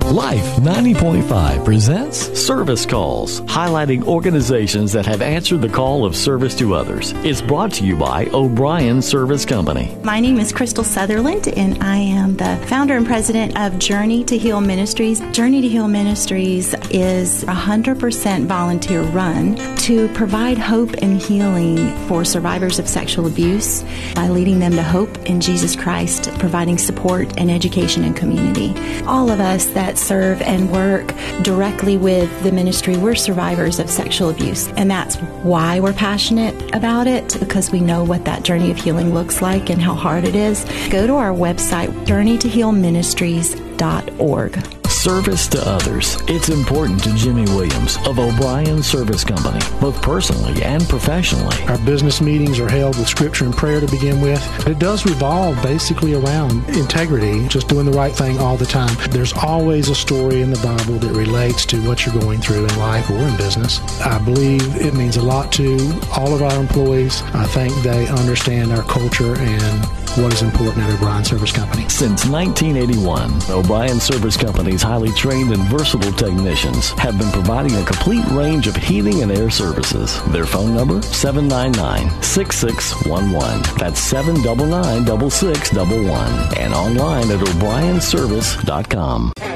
Life 90.5 presents Service Calls, highlighting organizations that have answered the call of service to others. It's brought to you by O'Brien Service Company. My name is Crystal Sutherland, and I am the founder and president of Journey to Heal Ministries. Journey to Heal Ministries is 100% volunteer run to provide hope and healing for survivors of sexual abuse by leading them to hope in Jesus Christ, providing support and education and community. All of us that serve and work directly with the ministry, we're survivors of sexual abuse. And that's why we're passionate about it, because we know what that journey of healing looks like and how hard it is. Go to our website, journeytohealministries.org. Service to others. It's important to Jimmy Williams of O'Brien Service Company, both personally and professionally. Our business meetings are held with scripture and prayer to begin with. It does revolve basically around integrity, just doing the right thing all the time. There's always a story in the Bible that relates to what you're going through in life or in business. I believe it means a lot to all of our employees. I think they understand our culture and what is important at O'Brien Service Company. Since 1981, O'Brien Service Company's highly trained and versatile technicians have been providing a complete range of heating and air services. Their phone number, 799-6611. That's 799-6611. And online at o'brienservice.com.